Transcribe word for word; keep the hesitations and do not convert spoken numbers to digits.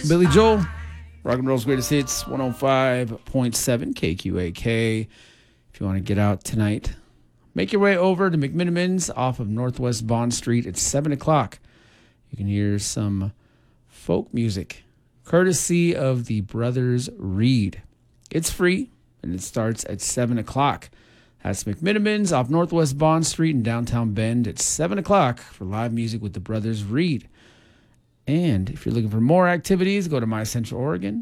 Billy Joel, rock and roll's greatest hits, one oh five point seven K Q A K. If you want to get out tonight, make your way over to McMinimans off of Northwest Bond Street at seven o'clock. You can hear some folk music, courtesy of the Brothers Reed. It's free, and it starts at seven o'clock. That's McMinimans off Northwest Bond Street in downtown Bend at seven o'clock for live music with the Brothers Reed. And if you're looking for more activities, go to My Central Oregon.